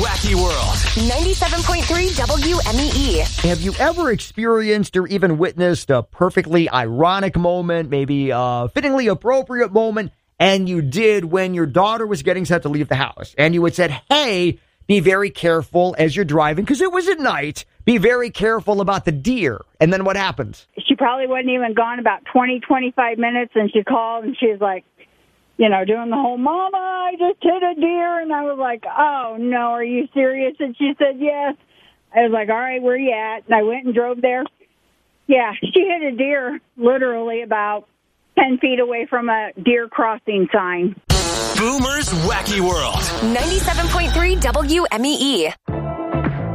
Wacky World. 97.3 WMEE. Have you ever experienced or even witnessed a perfectly ironic moment, maybe a fittingly appropriate moment, and you did when your daughter was getting set to leave the house, and you had said, hey, be very careful as you're driving, because it was at night. Be very careful about the deer. And then what happened? She probably wasn't even gone about 20, 25 minutes, and she called, and she was like, you know, doing the whole, Mama, I just hit a deer. And I was like, oh, no, are you serious? And she said, yes. I was like, all right, where you at? And I went and drove there. Yeah, she hit a deer literally about 10 feet away from a deer crossing sign. Boomer's Wacky World. 97.3 WMEE.